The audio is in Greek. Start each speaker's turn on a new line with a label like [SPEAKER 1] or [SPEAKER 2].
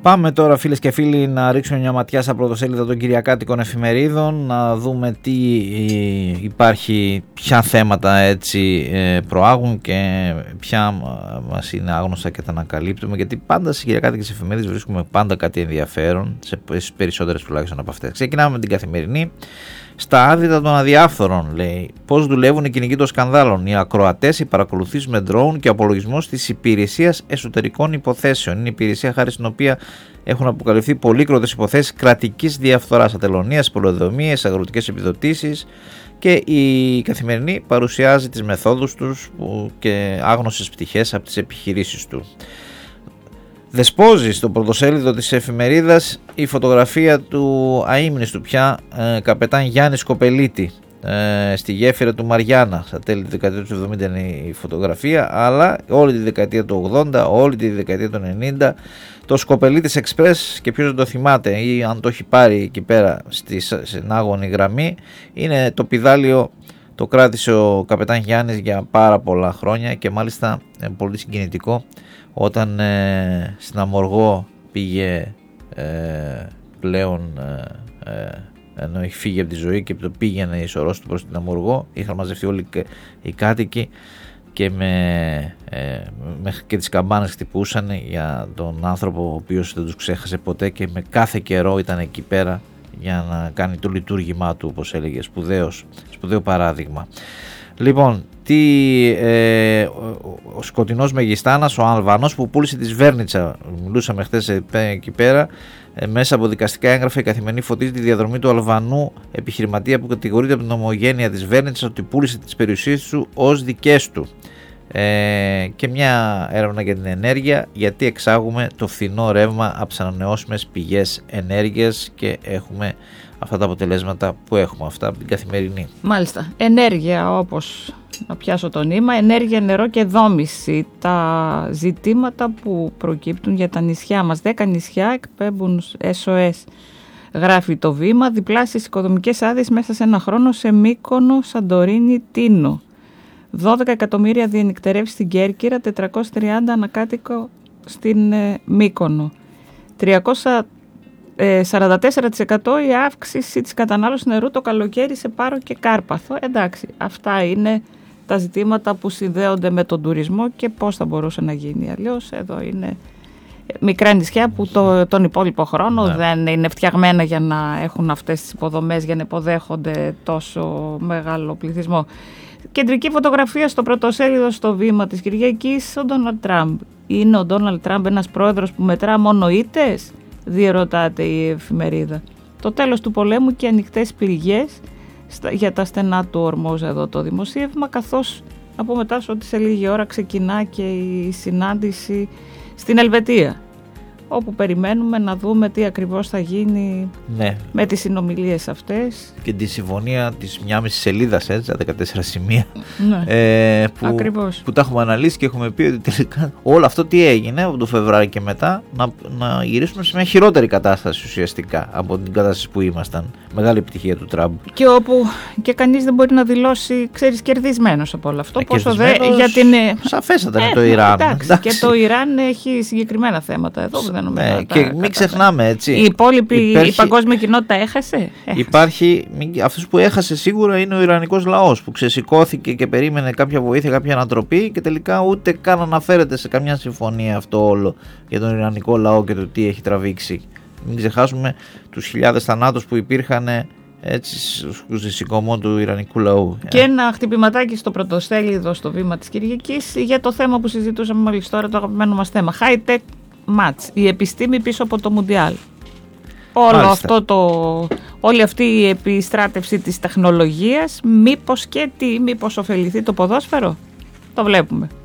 [SPEAKER 1] Πάμε τώρα, φίλες και φίλοι, να ρίξουμε μια ματιά στα πρωτοσέλιδα των κυριακάτικων εφημερίδων, να δούμε τι υπάρχει, ποια θέματα έτσι προάγουν και ποια μας είναι άγνωστα και τα ανακαλύπτουμε, γιατί πάντα στις κυριακάτικες εφημερίδες βρίσκουμε πάντα κάτι ενδιαφέρον, σε περισσότερες τουλάχιστον από αυτές. Ξεκινάμε με την Καθημερινή. Στα άδυτα των αδιάφθορων, λέει, πώς δουλεύουν οι κυνηγοί των σκανδάλων. Οι ακροατές, οι παρακολουθήσεις με ντρόουν και ο απολογισμός της Υπηρεσίας Εσωτερικών Υποθέσεων. Είναι η υπηρεσία χάρη στην οποία έχουν αποκαλυφθεί πολύκροτες υποθέσεις κρατικής διαφθοράς, ατελωνίας, πολεοδομίες, αγροτικές επιδοτήσεις, και η Καθημερινή παρουσιάζει τις μεθόδους τους και άγνωσες πτυχές από τις επιχειρήσεις του. Δεσπόζει στο πρωτοσέλιδο της εφημερίδας η φωτογραφία του αείμνηστου πια καπετάν Γιάννη Σκοπελίτη στη γέφυρα του Μαριάννα. Στα τέλη της δεκαετίας του 70 είναι η φωτογραφία, αλλά όλη τη δεκαετία του 80, όλη τη δεκαετία του 90, το Σκοπελίτης Εξπρές, και ποιος δεν το θυμάται ή αν το έχει πάρει εκεί πέρα στην άγωνη γραμμή, είναι το πηδάλιο, το κράτησε ο καπετάν Γιάννης για πάρα πολλά χρόνια και μάλιστα πολύ συγκινητικό όταν στην Αμοργό πήγε πλέον, ενώ έχει φύγει από τη ζωή και το πήγαινε η σωρός του προς την Αμοργό, είχαν μαζευτεί όλοι οι κάτοικοι και και τις καμπάνες χτυπούσαν για τον άνθρωπο ο οποίος δεν τους ξέχασε ποτέ και με κάθε καιρό ήταν εκεί πέρα για να κάνει το λειτουργήμά του, όπως έλεγε, σπουδαίο παράδειγμα. Λοιπόν, ο σκοτεινός Μεγιστάνας, ο Αλβανός που πούλησε τη Σβέρνιτσα, μιλούσαμε χθες εκεί πέρα, μέσα από δικαστικά έγγραφα η Καθημερινή φωτίζει τη διαδρομή του Αλβανού επιχειρηματία που κατηγορείται από την ομογένεια της Σβέρνιτσα ότι πούλησε τις περιουσίες του ως δικές του. Και μια έρευνα για την ενέργεια, γιατί εξάγουμε το φθηνό ρεύμα από τις ανανεώσιμες πηγές ενέργειας και έχουμε αυτά τα αποτελέσματα που έχουμε, αυτά από την Καθημερινή.
[SPEAKER 2] Μάλιστα, ενέργεια, όπως να πιάσω το νήμα, ενέργεια, νερό και δόμηση, τα ζητήματα που προκύπτουν για τα νησιά μας. 10 νησιά εκπέμπουν SOS, γράφει το Βήμα, διπλάσιες οικοδομικές άδειες μέσα σε ένα χρόνο σε Μύκονο, Σαντορίνη, Τίνο. 12 εκατομμύρια διενυκτερεύσει στην Κέρκυρα, 430 ανακάτοικο στην Μύκονο. 44% η αύξηση της κατανάλωσης νερού το καλοκαίρι σε Πάρο και Κάρπαθο. Εντάξει, αυτά είναι τα ζητήματα που συνδέονται με τον τουρισμό και πώς θα μπορούσε να γίνει αλλιώς. Εδώ είναι μικρά νησιά που τον υπόλοιπο χρόνο δεν είναι φτιαγμένα για να έχουν αυτές τις υποδομές, για να υποδέχονται τόσο μεγάλο πληθυσμό. Κεντρική φωτογραφία στο πρωτοσέλιδο στο Βήμα της Κυριακής, ο Ντόναλντ Τραμπ. Είναι ο Ντόναλντ Τραμπ ένας πρόεδρος που μετρά μόνο ήττες, διερωτάται η εφημερίδα. Το τέλος του πολέμου και ανοιχτές πυρηγές για τα στενά του Ορμόζ, εδώ το δημοσίευμα, καθώς από μετά ότι σε λίγη ώρα ξεκινά και η συνάντηση στην Ελβετία, όπου περιμένουμε να δούμε τι ακριβώς θα γίνει με τις συνομιλίες αυτές. Και
[SPEAKER 1] τη συμφωνία της 1,5 σελίδας, έτσι, 14 σημεία, που τα έχουμε αναλύσει και έχουμε πει ότι τελικά όλο αυτό τι έγινε από το Φεβρουάριο και μετά, να γυρίσουμε σε μια χειρότερη κατάσταση ουσιαστικά από την κατάσταση που ήμασταν. Μεγάλη επιτυχία του Τραμπ.
[SPEAKER 2] Και όπου και κανείς δεν μπορεί να δηλώσει, ξέρεις, κερδισμένος από όλο αυτό. Πόσο για την...
[SPEAKER 1] Σαφέστατα είναι το Ιράν.
[SPEAKER 2] Εντάξει. Και το Ιράν έχει συγκεκριμένα θέματα εδώ που δεν νομίζω.
[SPEAKER 1] Και μην ξεχνάμε, έτσι.
[SPEAKER 2] Η παγκόσμια κοινότητα έχασε.
[SPEAKER 1] Υπάρχει, αυτός που έχασε σίγουρα είναι ο Ιρανικός λαός που ξεσηκώθηκε και περίμενε κάποια βοήθεια, κάποια ανατροπή και τελικά ούτε καν αναφέρεται σε καμιά συμφωνία αυτό όλο για τον Ιρανικό λαό και το τι έχει τραβήξει. Μην ξεχάσουμε τους χιλιάδες θανάτους που υπήρχαν έτσι στο σηκωμό του Ιρανικού λαού.
[SPEAKER 2] Και ένα χτυπηματάκι στο πρωτοσέλιδο στο Βήμα της Κυριακής για το θέμα που συζητούσαμε μόλις τώρα, το αγαπημένο μας θέμα. High tech match, η επιστήμη πίσω από το Μουντιάλ. Όλη αυτή η επιστράτευση της τεχνολογίας, μήπως ωφεληθεί το ποδόσφαιρο? Το βλέπουμε.